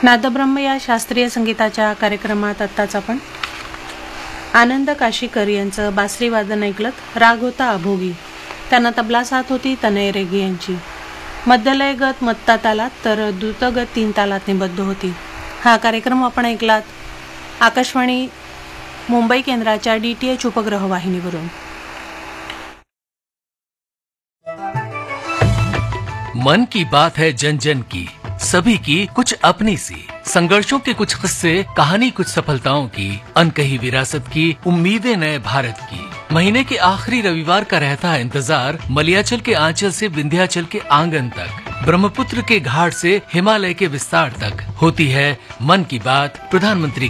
नादब्रह्म या शास्त्रीय संगीताच्या कार्यक्रमात आत्ताच आपण आनंद काशीकर यांचं बासरी वादन ऐकलत. राग होता अभोगी. त्यांना तबला साथ होती तनय रेगे यांची. मध्यलय गत मत्ता तालात तर द्रुतगत 3 तालात निबद्ध होती. हा कार्यक्रम आपण ऐकलात आकाशवाणी मुंबई केंद्राच्या DTH उपग्रह वाहिनीवरून. मन की बात है जन जन की, सभी की कुछ अपनी सी. संघर्षों के कुछ किस्से, कहानी कुछ सफलताओं की, अनकही विरासत की, उम्मीदें नए भारत की. महीने के आखिरी रविवार का रहता है इंतजार मलयाचल के आंचल से विंध्याचल के आंगन तक, ब्रह्मपुत्र के घाट से हिमालय के विस्तार तक. होती है मन की बात प्रधानमंत्री